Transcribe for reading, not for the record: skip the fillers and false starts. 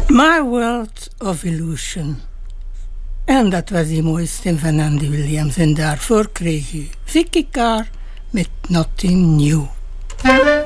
My World of Illusion. En dat was die mooie stem van Andy Williams. En daarvoor kreeg u Vicky Carr met Nothing New.